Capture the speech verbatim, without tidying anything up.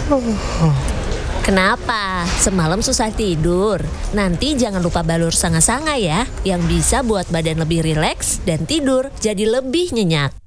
Kenapa? Semalam susah tidur? Nanti jangan lupa balur sanga-sanga ya, yang bisa buat badan lebih rileks dan tidur jadi lebih nyenyak.